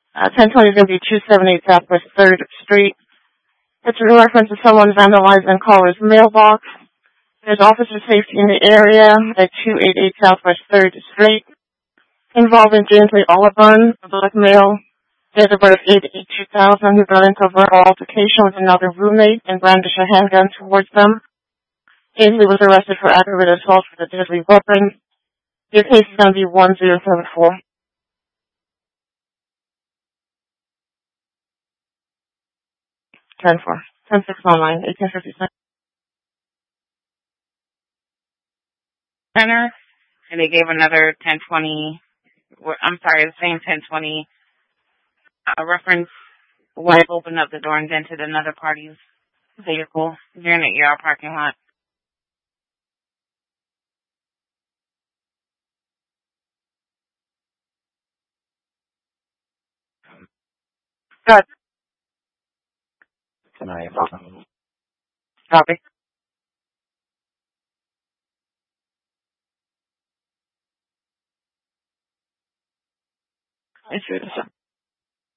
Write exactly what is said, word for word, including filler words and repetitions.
Uh, ten twenty is going to be two seventy-eight Southwest third Street. It's in reference to someone vandalizing caller's mailbox. There's officer safety in the area at two eighty-eight Southwest third Street, involving James Lee Olivan, a black male, date of birth eight eight two thousand, who got into a verbal altercation with another roommate and brandished a handgun towards them. James Lee was arrested for aggravated assault with a deadly weapon. Your case is going to be one zero seven four. ten four. ten six online, eighteen fifty-six. Center, and they gave another ten twenty, I'm sorry, the same ten twenty uh, reference. Wife opened up the door and dented another party's vehicle during the E R parking lot. Good. Can I Copy. I see this.